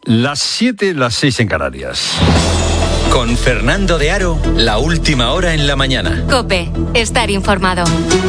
Las 7, las 6 en Canarias. Con Fernando de Aro, la última hora en la mañana. COPE, estar informado.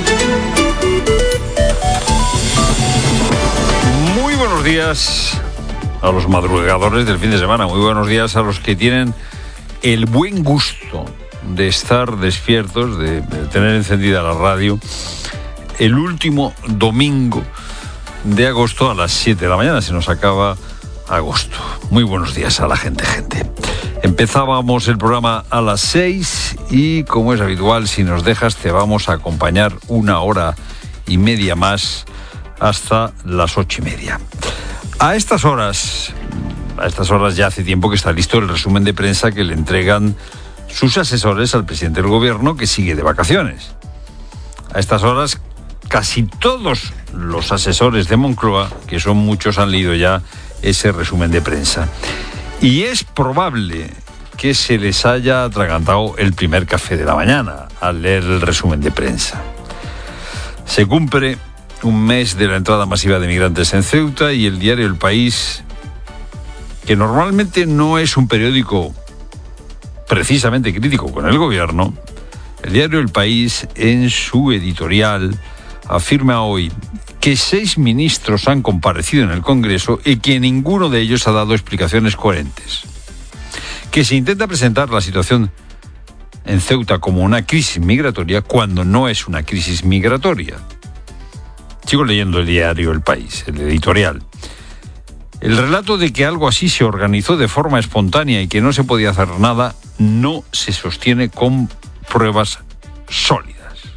Muy buenos días a los madrugadores del fin de semana. Muy buenos días a los que tienen el buen gusto de estar despiertos, de tener encendida la radio el último domingo de agosto a las 7 de la mañana. Se nos acaba agosto. Muy buenos días a la gente. Empezábamos el programa a las 6 y, como es habitual, si nos dejas, te vamos a acompañar 1 hora y media más hasta las 8:30. A estas horas ya hace tiempo que está listo el resumen de prensa que le entregan sus asesores al presidente del gobierno, que sigue de vacaciones. A estas horas casi todos los asesores de Moncloa, que son muchos, han leído ya ese resumen de prensa. Y es probable que se les haya atragantado el primer café de la mañana al leer el resumen de prensa. Se cumple un mes de la entrada masiva de migrantes en Ceuta y el diario El País, que normalmente no es un periódico precisamente crítico con el gobierno, el diario El País, en su editorial, afirma hoy que 6 ministros han comparecido en el Congreso y que ninguno de ellos ha dado explicaciones coherentes. Que se intenta presentar la situación en Ceuta como una crisis migratoria cuando no es una crisis migratoria. Sigo leyendo el diario El País, el editorial. El relato de que algo así se organizó de forma espontánea y que no se podía hacer nada no se sostiene con pruebas sólidas.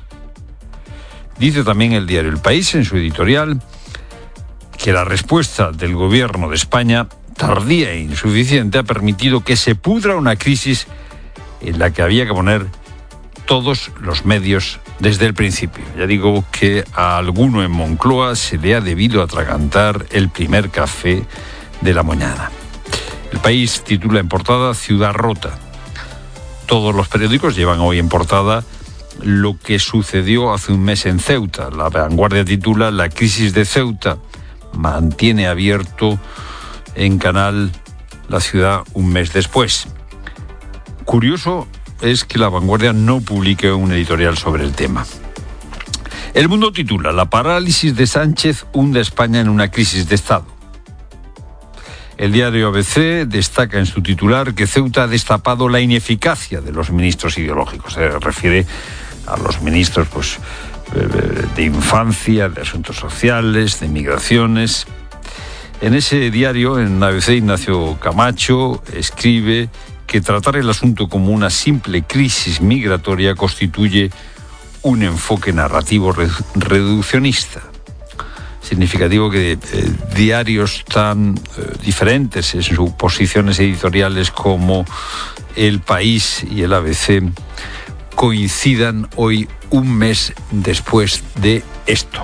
Dice también el diario El País en su editorial que la respuesta del gobierno de España, tardía e insuficiente, ha permitido que se pudra una crisis en la que había que poner todos los medios desde el principio. Ya digo que a alguno en Moncloa se le ha debido atragantar el primer café de la mañana. El País titula en portada Ciudad rota. Todos los periódicos llevan hoy en portada lo que sucedió hace un mes en Ceuta. La Vanguardia titula La crisis de Ceuta mantiene abierto en Canal la ciudad un mes después. Curioso es que La Vanguardia no publique un editorial sobre el tema. El Mundo titula La parálisis de Sánchez hunde a España en una crisis de Estado. El diario ABC destaca en su titular que Ceuta ha destapado la ineficacia de los ministros ideológicos. Se refiere a los ministros de infancia, de asuntos sociales, de migraciones. En ese diario, en ABC, Ignacio Camacho escribe que tratar el asunto como una simple crisis migratoria constituye un enfoque narrativo reduccionista. Significativo que diarios tan diferentes en sus posiciones editoriales como El País y el ABC coincidan hoy un mes después de esto.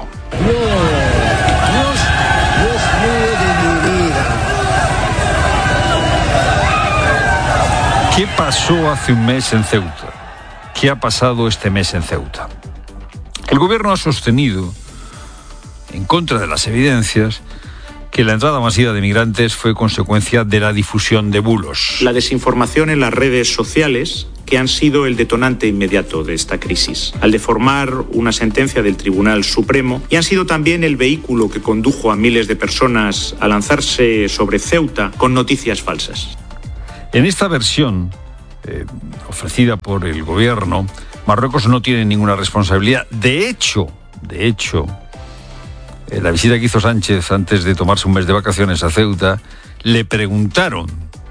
Dios mío de mi vida. ¿Qué pasó hace un mes en Ceuta? ¿Qué ha pasado este mes en Ceuta? El gobierno ha sostenido, en contra de las evidencias, que la entrada masiva de migrantes fue consecuencia de la difusión de bulos. La desinformación en las redes sociales, que han sido el detonante inmediato de esta crisis, al deformar una sentencia del Tribunal Supremo, y han sido también el vehículo que condujo a miles de personas a lanzarse sobre Ceuta con noticias falsas. En esta versión, ofrecida por el gobierno, Marruecos no tiene ninguna responsabilidad. De hecho, la visita que hizo Sánchez antes de tomarse un mes de vacaciones a Ceuta, le preguntaron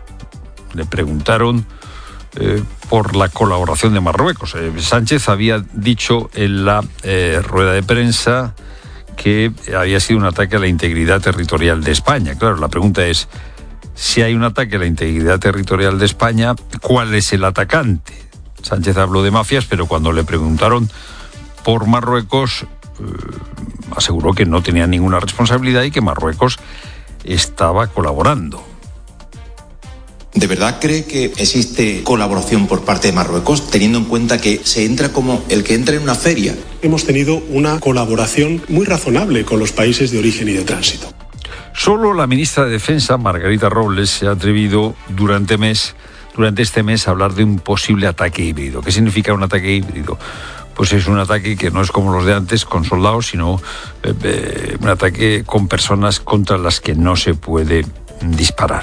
por la colaboración de Marruecos. Sánchez había dicho en la rueda de prensa que había sido un ataque a la integridad territorial de España. Claro, la pregunta es, si hay un ataque a la integridad territorial de España, ¿cuál es el atacante? Sánchez habló de mafias, pero cuando le preguntaron por Marruecos, aseguró que no tenía ninguna responsabilidad y que Marruecos estaba colaborando. ¿De verdad cree que existe colaboración por parte de Marruecos, teniendo en cuenta que se entra como el que entra en una feria? Hemos tenido una colaboración muy razonable con los países de origen y de tránsito. Solo la ministra de Defensa, Margarita Robles, se ha atrevido durante este mes a hablar de un posible ataque híbrido. ¿Qué significa un ataque híbrido? Pues es un ataque que no es como los de antes, con soldados, sino un ataque con personas contra las que no se puede disparar.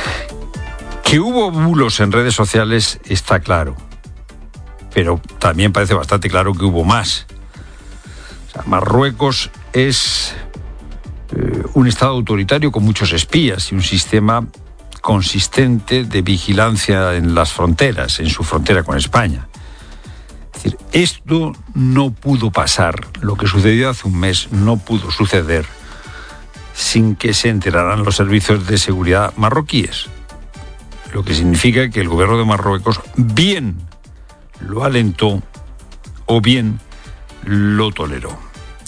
Que hubo bulos en redes sociales está claro, pero también parece bastante claro que hubo más. O sea, Marruecos es un estado autoritario con muchos espías y un sistema consistente de vigilancia en las fronteras, en su frontera con España. Es decir, esto no pudo pasar, lo que sucedió hace un mes no pudo suceder sin que se enteraran los servicios de seguridad marroquíes. Lo que significa que el gobierno de Marruecos bien lo alentó o bien lo toleró.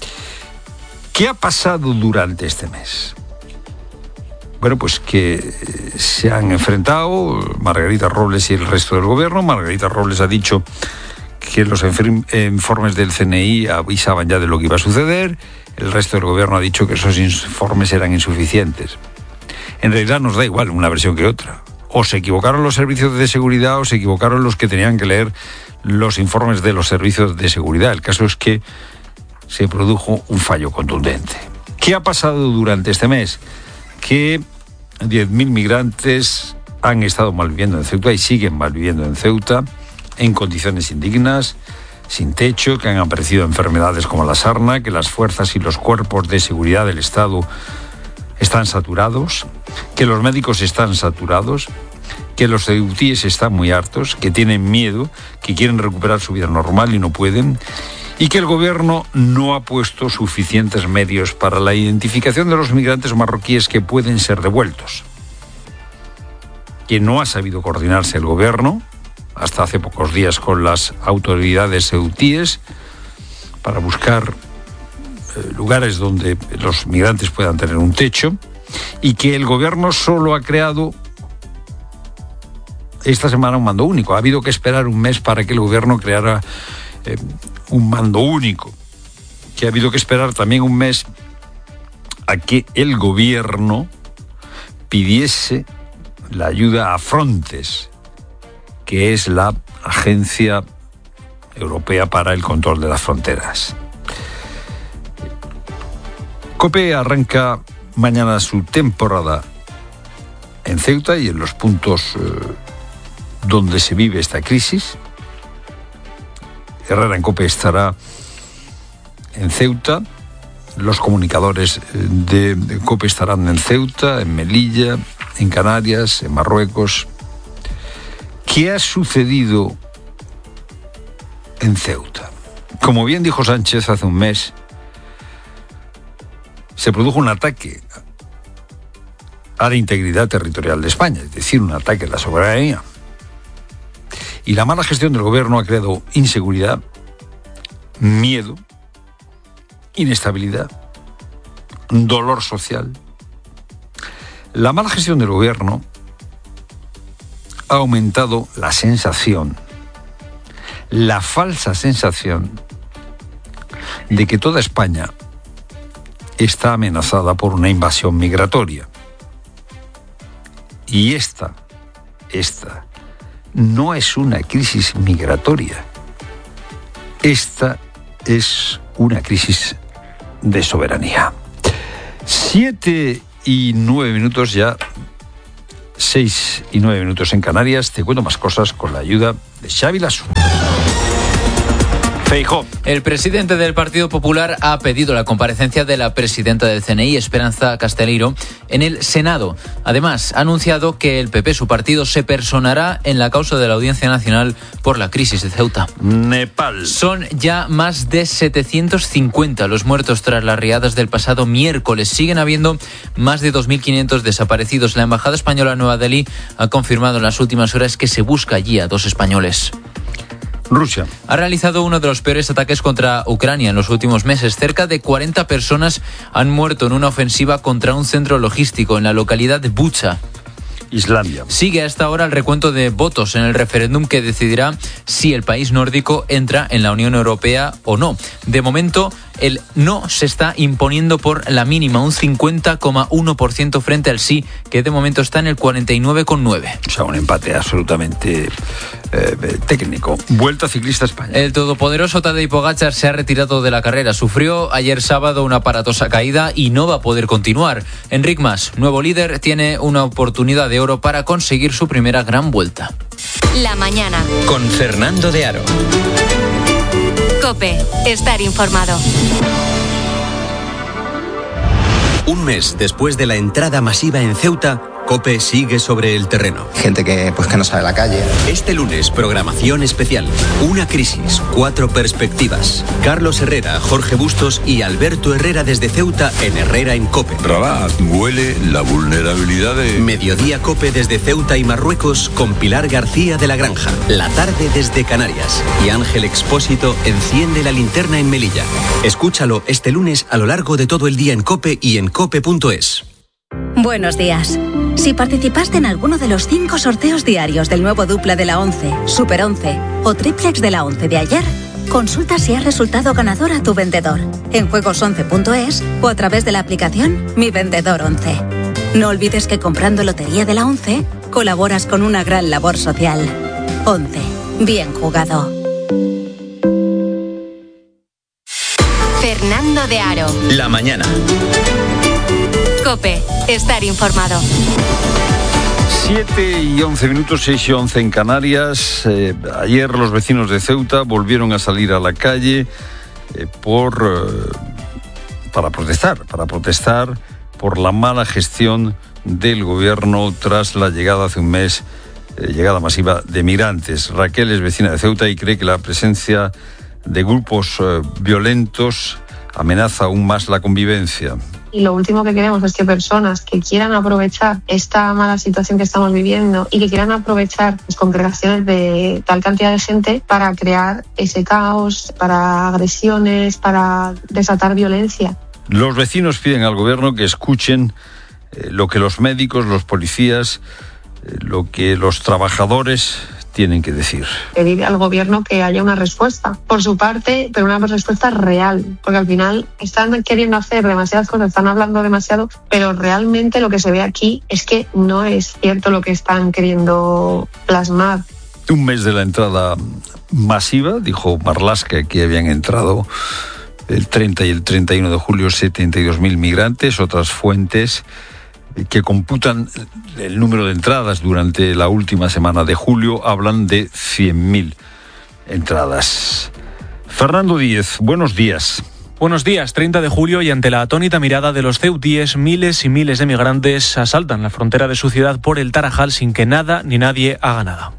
¿Qué ha pasado durante este mes? Bueno, pues que se han enfrentado Margarita Robles y el resto del gobierno. Margarita Robles ha dicho que los informes del CNI avisaban ya de lo que iba a suceder. El resto del gobierno ha dicho que esos informes eran insuficientes. En realidad nos da igual una versión que otra. O se equivocaron los servicios de seguridad o se equivocaron los que tenían que leer los informes de los servicios de seguridad. El caso es que se produjo un fallo contundente. ¿Qué ha pasado durante este mes? Que 10.000 migrantes han estado malviviendo en Ceuta y siguen malviviendo en Ceuta en condiciones indignas, sin techo, que han aparecido enfermedades como la sarna, que las fuerzas y los cuerpos de seguridad del Estado están saturados, que los médicos están saturados, que los ceutíes están muy hartos, que tienen miedo, que quieren recuperar su vida normal y no pueden, y que el gobierno no ha puesto suficientes medios para la identificación de los migrantes marroquíes que pueden ser devueltos. Que no ha sabido coordinarse el gobierno, hasta hace pocos días, con las autoridades ceutíes para buscar lugares donde los migrantes puedan tener un techo, y que el gobierno solo ha creado esta semana un mando único. Ha habido que esperar un mes para que el gobierno creara un mando único, que ha habido que esperar también un mes a que el gobierno pidiese la ayuda a Frontex, que es la Agencia Europea para el Control de las Fronteras. COPE arranca mañana su temporada en Ceuta y en los puntos donde se vive esta crisis. Herrera en COPE estará en Ceuta, los comunicadores de COPE estarán en Ceuta, en Melilla, en Canarias, en Marruecos. ¿Qué ha sucedido en Ceuta? Como bien dijo Sánchez hace un mes, se produjo un ataque a la integridad territorial de España, es decir, un ataque a la soberanía. Y la mala gestión del gobierno ha creado inseguridad, miedo, inestabilidad, dolor social. La mala gestión del gobierno ha aumentado la sensación, la falsa sensación de que toda España está amenazada por una invasión migratoria. Y esta no es una crisis migratoria. Esta es una crisis de soberanía. 7:09 ya, 6:09 en Canarias. Te cuento más cosas con la ayuda de Xavi Lasso. Feijóo. El presidente del Partido Popular ha pedido la comparecencia de la presidenta del CNI, Esperanza Casteleiro, en el Senado. Además, ha anunciado que el PP, su partido, se personará en la causa de la Audiencia Nacional por la crisis de Ceuta. Nepal. Son ya más de 750 los muertos tras las riadas del pasado miércoles. Siguen habiendo más de 2.500 desaparecidos. La Embajada Española en Nueva Delhi ha confirmado en las últimas horas que se busca allí a 2 españoles. Rusia ha realizado uno de los peores ataques contra Ucrania en los últimos meses. Cerca de 40 personas han muerto en una ofensiva contra un centro logístico en la localidad de Bucha. Islandia. Sigue a esta hora el recuento de votos en el referéndum que decidirá si el país nórdico entra en la Unión Europea o no. De momento, el no se está imponiendo por la mínima, un 50,1% frente al sí, que de momento está en el 49,9%. O sea, un empate absolutamente técnico. Vuelta ciclista a España. El todopoderoso Tadej Pogačar se ha retirado de la carrera. Sufrió ayer sábado una aparatosa caída y no va a poder continuar. Enric Mas, nuevo líder, tiene una oportunidad de oro para conseguir su primera gran vuelta. La mañana. Con Fernando de Aro. COPE. Estar informado. Un mes después de la entrada masiva en Ceuta, COPE sigue sobre el terreno. Gente que no sabe la calle. Este lunes, programación especial. Una crisis, 4 perspectivas. Carlos Herrera, Jorge Bustos y Alberto Herrera desde Ceuta en Herrera en COPE. Rabat huele la vulnerabilidad de... Mediodía COPE desde Ceuta y Marruecos con Pilar García de la Granja. La tarde desde Canarias. Y Ángel Expósito enciende la linterna en Melilla. Escúchalo este lunes a lo largo de todo el día en COPE y en cope.es. Buenos días. Si participaste en alguno de los 5 sorteos diarios del nuevo dupla de la 11, Super 11 o triplex de la 11 de ayer, consulta si has resultado ganador a tu vendedor en juegos11.es o a través de la aplicación Mi Vendedor 11. No olvides que comprando Lotería de la 11 colaboras con una gran labor social. 11. Bien jugado. Fernando de Aro. La mañana. COPE. Estar informado. 7:11, 6:11 en Canarias. Ayer los vecinos de Ceuta volvieron a salir a la calle para protestar por la mala gestión del gobierno tras la llegada hace un mes, llegada masiva de migrantes. Raquel es vecina de Ceuta y cree que la presencia de grupos violentos amenaza aún más la convivencia. Y lo último que queremos es que personas que quieran aprovechar esta mala situación que estamos viviendo y que quieran aprovechar las congregaciones de tal cantidad de gente para crear ese caos, para agresiones, para desatar violencia. Los vecinos piden al gobierno que escuchen lo que los médicos, los policías, lo que los trabajadores tienen que decir. Pedir al gobierno que haya una respuesta por su parte, pero una respuesta real, porque al final están queriendo hacer demasiadas cosas, están hablando demasiado, pero realmente lo que se ve aquí es que no es cierto lo que están queriendo plasmar. Un mes de la entrada masiva, dijo Marlaska que habían entrado el 30 y el 31 de julio 72.000 migrantes. Otras fuentes que computan el número de entradas durante la última semana de julio hablan de 100.000 entradas. Fernando Díez, buenos días. Buenos días, 30 de julio y ante la atónita mirada de los ceutíes, miles y miles de migrantes asaltan la frontera de su ciudad por el Tarajal sin que nada ni nadie haga nada.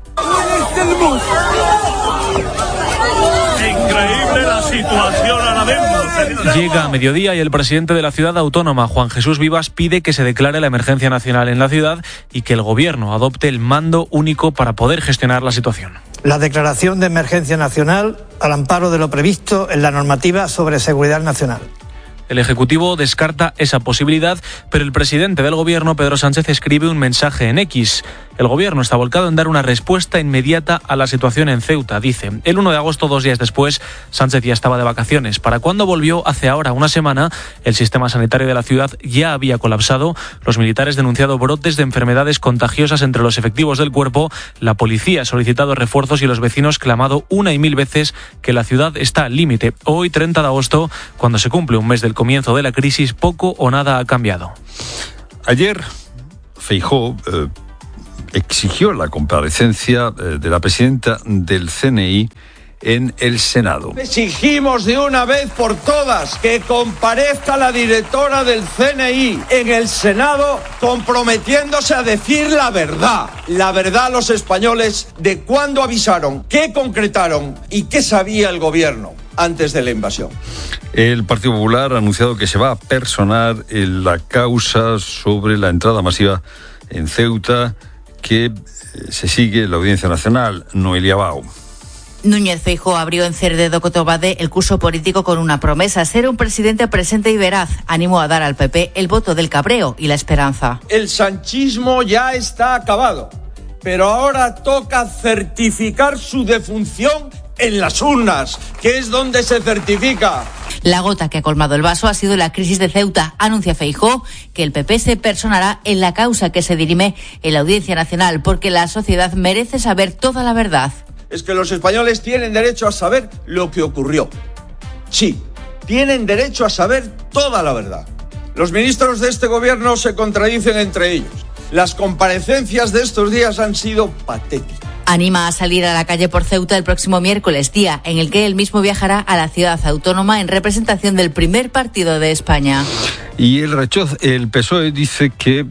Increíble la situación, ahora vemos. Llega a mediodía y el presidente de la ciudad autónoma, Juan Jesús Vivas, pide que se declare la emergencia nacional en la ciudad y que el gobierno adopte el mando único para poder gestionar la situación. La declaración de emergencia nacional al amparo de lo previsto en la normativa sobre seguridad nacional. El Ejecutivo descarta esa posibilidad, pero el presidente del Gobierno, Pedro Sánchez, escribe un mensaje en X. El Gobierno está volcado en dar una respuesta inmediata a la situación en Ceuta, dice. El 1 de agosto, 2 días después, Sánchez ya estaba de vacaciones. Para cuando volvió, hace ahora una semana, el sistema sanitario de la ciudad ya había colapsado. Los militares denunciado brotes de enfermedades contagiosas entre los efectivos del cuerpo. La policía ha solicitado refuerzos y los vecinos clamado una y mil veces que la ciudad está al límite. Hoy, 30 de agosto, cuando se cumple un mes del comienzo de la crisis, poco o nada ha cambiado. Ayer, Feijóo exigió la comparecencia de la presidenta del CNI en el Senado. Exigimos de una vez por todas que comparezca la directora del CNI en el Senado, comprometiéndose a decir la verdad a los españoles de cuándo avisaron, qué concretaron y qué sabía el gobierno antes de la invasión. El Partido Popular ha anunciado que se va a personar en la causa sobre la entrada masiva en Ceuta, que se sigue en la Audiencia Nacional. Noelia Bao. Núñez Feijóo abrió en Cerdedo Cotobade el curso político con una promesa: ser un presidente presente y veraz. Animó a dar al PP el voto del cabreo y la esperanza. El sanchismo ya está acabado, pero ahora toca certificar su defunción en las urnas, que es donde se certifica. La gota que ha colmado el vaso ha sido la crisis de Ceuta. Anuncia Feijóo que el PP se personará en la causa que se dirime en la Audiencia Nacional, porque la sociedad merece saber toda la verdad. Es que los españoles tienen derecho a saber lo que ocurrió. Sí, tienen derecho a saber toda la verdad. Los ministros de este gobierno se contradicen entre ellos. Las comparecencias de estos días han sido patéticas. Anima a salir a la calle por Ceuta el próximo miércoles, día en el que él mismo viajará a la ciudad autónoma en representación del primer partido de España. Y el PSOE dice que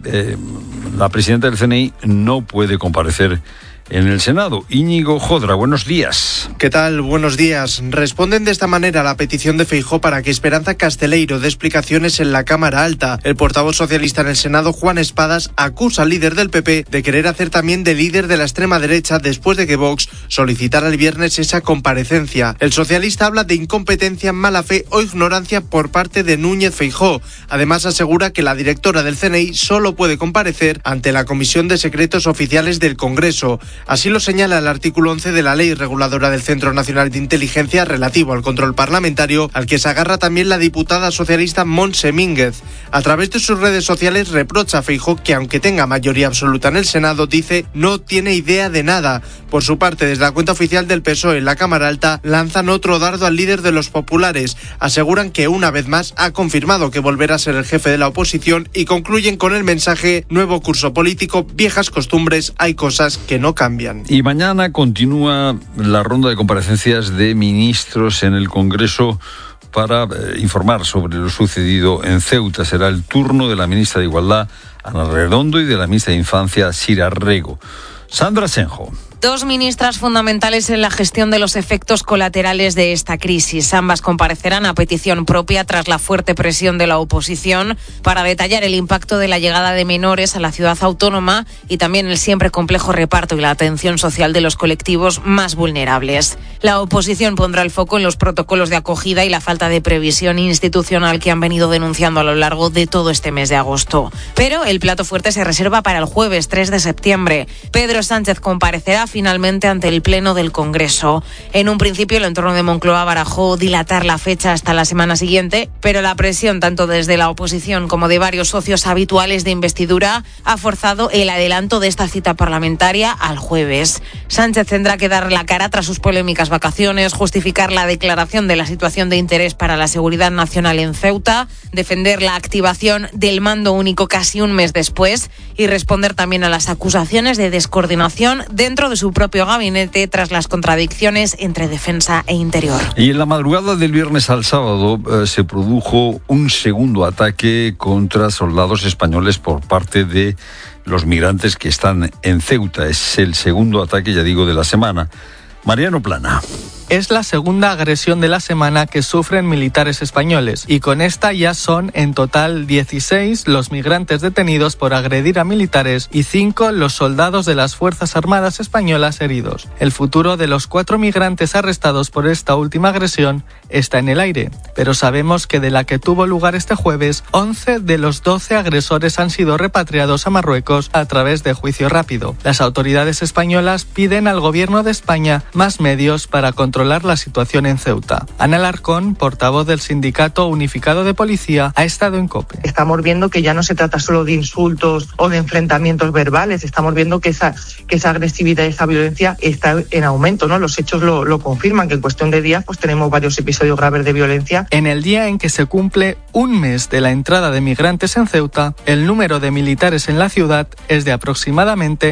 la presidenta del CNI no puede comparecer en el Senado. Íñigo Jodra, buenos días. ¿Qué tal? Buenos días. Responden de esta manera a la petición de Feijóo para que Esperanza Casteleiro dé explicaciones en la Cámara Alta. El portavoz socialista en el Senado, Juan Espadas, acusa al líder del PP de querer hacer también de líder de la extrema derecha después de que Vox solicitara el viernes esa comparecencia. El socialista habla de incompetencia, mala fe o ignorancia por parte de Núñez Feijóo. Además, asegura que la directora del CNI solo puede comparecer ante la Comisión de Secretos Oficiales del Congreso. Así lo señala el artículo 11 de la Ley Reguladora del Centro Nacional de Inteligencia relativo al control parlamentario, al que se agarra también la diputada socialista Montse Mínguez. A través de sus redes sociales reprocha a Feijóo que, aunque tenga mayoría absoluta en el Senado, dice no tiene idea de nada. Por su parte, desde la cuenta oficial del PSOE en la Cámara Alta, lanzan otro dardo al líder de los populares. Aseguran que una vez más ha confirmado que volverá a ser el jefe de la oposición y concluyen con el mensaje: nuevo curso político, viejas costumbres, hay cosas que no cambian. Y mañana continúa la ronda de comparecencias de ministros en el Congreso para informar sobre lo sucedido en Ceuta. Será el turno de la ministra de Igualdad, Ana Redondo, y de la ministra de Infancia, Sira Rego. Sandra Senjo. Dos ministras fundamentales en la gestión de los efectos colaterales de esta crisis. Ambas comparecerán a petición propia tras la fuerte presión de la oposición para detallar el impacto de la llegada de menores a la ciudad autónoma y también el siempre complejo reparto y la atención social de los colectivos más vulnerables. La oposición pondrá el foco en los protocolos de acogida y la falta de previsión institucional que han venido denunciando a lo largo de todo este mes de agosto. Pero el plato fuerte se reserva para el jueves 3 de septiembre. Pedro Sánchez comparecerá finalmente ante el Pleno del Congreso. En un principio, el entorno de Moncloa barajó dilatar la fecha hasta la semana siguiente, pero la presión tanto desde la oposición como de varios socios habituales de investidura ha forzado el adelanto de esta cita parlamentaria al jueves. Sánchez tendrá que dar la cara tras sus polémicas vacaciones, justificar la declaración de la situación de interés para la seguridad nacional en Ceuta, defender la activación del mando único casi un mes después y responder también a las acusaciones de descoordinación dentro de su propio gabinete tras las contradicciones entre defensa e interior. Y en la madrugada del viernes al sábado se produjo un segundo ataque contra soldados españoles por parte de los migrantes que están en Ceuta. Es el segundo ataque, ya digo, de la semana. Mariano Plana. Es la segunda agresión de la semana que sufren militares españoles y con esta ya son en total 16 los migrantes detenidos por agredir a militares y 5 los soldados de las Fuerzas Armadas españolas heridos. El futuro de los 4 migrantes arrestados por esta última agresión está en el aire, pero sabemos que de la que tuvo lugar este jueves, 11 de los 12 agresores han sido repatriados a Marruecos a través de juicio rápido. Las autoridades españolas piden al gobierno de España más medios para controlar la situación en Ceuta. Ana Alarcón, portavoz del Sindicato Unificado de Policía, ha estado en COPE. Estamos viendo que ya no se trata solo de insultos o de enfrentamientos verbales, estamos viendo que esa agresividad y esa violencia está en aumento, ¿no? Los hechos lo confirman, que en cuestión de días pues tenemos varios episodios graves de violencia. En el día en que se cumple un mes de la entrada de migrantes en Ceuta, el número de militares en la ciudad es de aproximadamente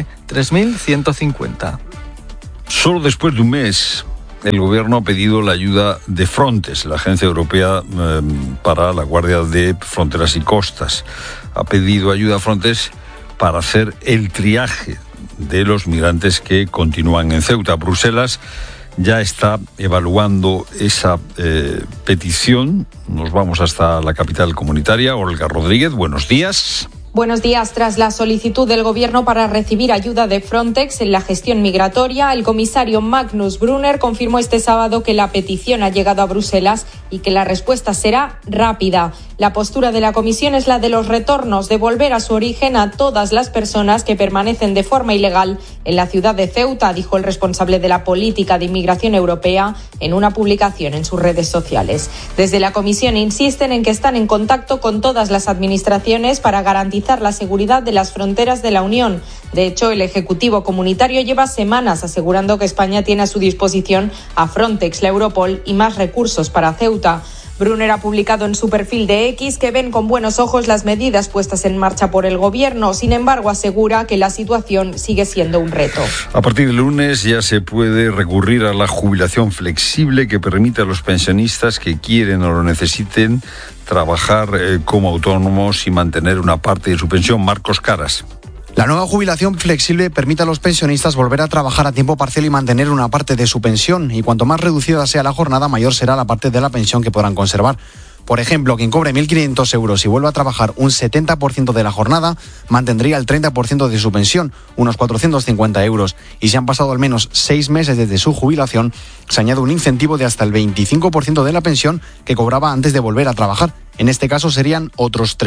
3.150. Solo después de un mes, el gobierno ha pedido la ayuda de Frontex, la Agencia Europea para la Guardia de Fronteras y Costas. Ha pedido ayuda a Frontex para hacer el triaje de los migrantes que continúan en Ceuta. Bruselas ya está evaluando esa petición. Nos vamos hasta la capital comunitaria. Olga Rodríguez, buenos días. Buenos días. Tras la solicitud del Gobierno para recibir ayuda de Frontex en la gestión migratoria, el comisario Magnus Brunner confirmó este sábado que la petición ha llegado a Bruselas y que la respuesta será rápida. La postura de la Comisión es la de los retornos, de volver a su origen a todas las personas que permanecen de forma ilegal en la ciudad de Ceuta, dijo el responsable de la política de inmigración europea en una publicación en sus redes sociales. Desde la Comisión insisten en que están en contacto con todas las administraciones para garantizar la seguridad de las fronteras de la Unión. De hecho, el Ejecutivo Comunitario lleva semanas asegurando que España tiene a su disposición a Frontex, la Europol y más recursos para Ceuta. Brunner ha publicado en su perfil de X que ven con buenos ojos las medidas puestas en marcha por el Gobierno. Sin embargo, asegura que la situación sigue siendo un reto. A partir del lunes ya se puede recurrir a la jubilación flexible que permite a los pensionistas que quieren o lo necesiten trabajar como autónomos y mantener una parte de su pensión. Marcos Caras. La nueva jubilación flexible permite a los pensionistas volver a trabajar a tiempo parcial y mantener una parte de su pensión, y cuanto más reducida sea la jornada, mayor será la parte de la pensión que podrán conservar. Por ejemplo, quien cobre 1.500 euros y vuelva a trabajar un 70% de la jornada, mantendría el 30% de su pensión, unos 450 euros. Y si han pasado al menos 6 meses desde su jubilación, se añade un incentivo de hasta el 25% de la pensión que cobraba antes de volver a trabajar. En este caso serían otros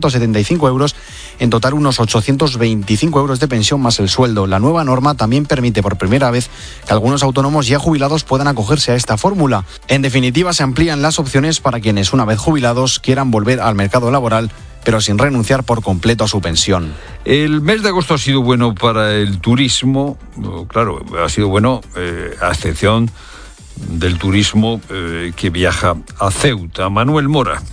375 euros, en total unos 825 euros de pensión más el sueldo. La nueva norma también permite por primera vez que algunos autónomos ya jubilados puedan acogerse a esta fórmula. En definitiva, se amplían las opciones para quienes, una vez jubilados, quieran volver al mercado laboral, pero sin renunciar por completo a su pensión. El mes de agosto ha sido bueno para el turismo, claro, ha sido bueno a excepción del turismo que viaja a Ceuta. Manuel Mora.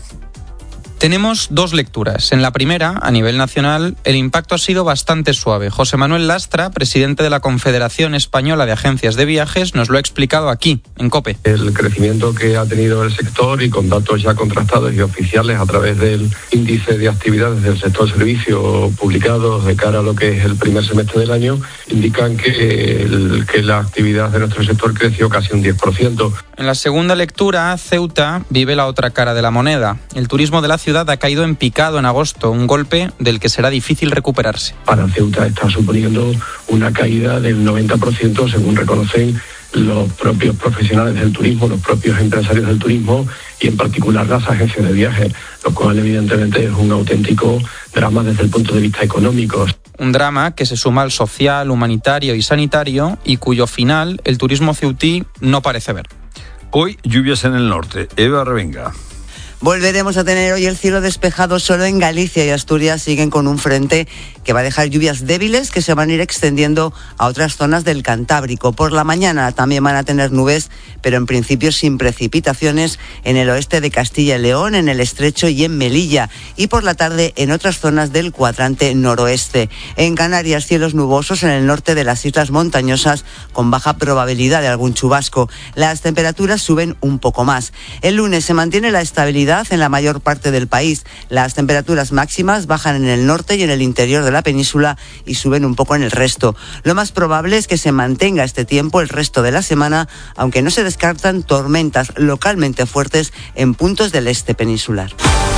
Tenemos dos lecturas. En la primera, a nivel nacional, el impacto ha sido bastante suave. José Manuel Lastra, presidente de la Confederación Española de Agencias de Viajes, nos lo ha explicado aquí, en COPE. El crecimiento que ha tenido el sector, y con datos ya contrastados y oficiales a través del índice de actividades del sector servicio publicados de cara a lo que es el primer semestre del año, indican que la actividad de nuestro sector creció casi un 10%. En la segunda lectura, Ceuta vive la otra cara de la moneda. El turismo de la ciudad ha caído en picado en agosto, un golpe del que será difícil recuperarse. Para Ceuta está suponiendo una caída del 90%, según reconocen los propios profesionales del turismo, los propios empresarios del turismo y en particular las agencias de viajes, lo cual evidentemente es un auténtico drama desde el punto de vista económico. Un drama que se suma al social, humanitario y sanitario y cuyo final el turismo ceutí no parece ver. Hoy lluvias en el norte. Eva Revenga. Volveremos a tener hoy el cielo despejado solo en Galicia y Asturias. Siguen con un frente que va a dejar lluvias débiles que se van a ir extendiendo a otras zonas del Cantábrico. Por la mañana también van a tener nubes, pero en principio sin precipitaciones en el oeste de Castilla y León, en el Estrecho y en Melilla. Y por la tarde en otras zonas del cuadrante noroeste. En Canarias, cielos nubosos en el norte de las islas montañosas con baja probabilidad de algún chubasco. Las temperaturas suben un poco más. El lunes se mantiene la estabilidad en la mayor parte del país. Las temperaturas máximas bajan en el norte y en el interior de la península y suben un poco en el resto. Lo más probable es que se mantenga este tiempo el resto de la semana, aunque no se descartan tormentas localmente fuertes en puntos del este peninsular.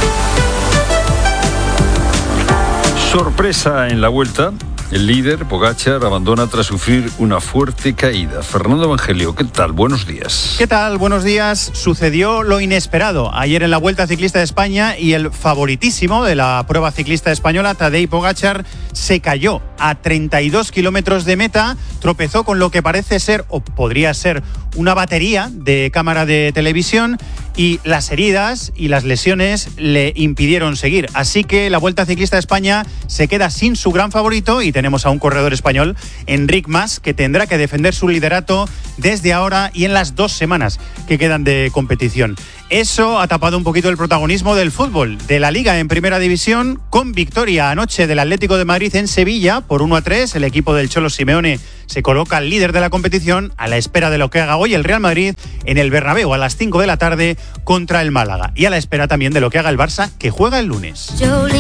Sorpresa en la Vuelta. El líder, Pogačar, abandona tras sufrir una fuerte caída. Fernando Evangelio, ¿qué tal? Buenos días. ¿Qué tal? Buenos días. Sucedió lo inesperado ayer en la Vuelta Ciclista de España y el favoritísimo de la prueba ciclista española, Tadej Pogačar, se cayó a 32 kilómetros de meta, tropezó con lo que parece ser o podría ser una batería de cámara de televisión y las heridas y las lesiones le impidieron seguir. Así que la Vuelta Ciclista de España se queda sin su gran favorito y tenemos a un corredor español, Enric Mas, que tendrá que defender su liderato desde ahora y en las 2 semanas que quedan de competición. Eso ha tapado un poquito el protagonismo del fútbol, de la Liga en Primera División, con victoria anoche del Atlético de Madrid en Sevilla por 1-3. El equipo del Cholo Simeone se coloca al líder de la competición a la espera de lo que haga hoy el Real Madrid en el Bernabéu a las 5 de la tarde contra el Málaga. Y a la espera también de lo que haga el Barça, que juega el lunes.